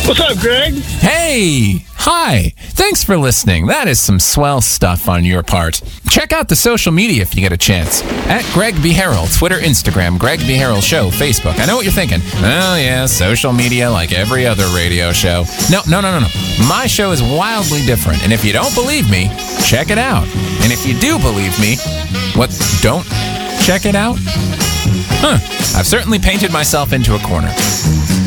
What's up, Greg? Hey! Hi! Thanks for listening. That is some swell stuff on your part. Check out the social media if you get a chance. At Greg B. Harrell, Twitter, Instagram, Greg B. Harrell Show, Facebook. I know what you're thinking. Oh, yeah, social media like every other radio show. No. My show is wildly different, and if you don't believe me, check it out. And if you do believe me, don't check it out? I've certainly painted myself into a corner.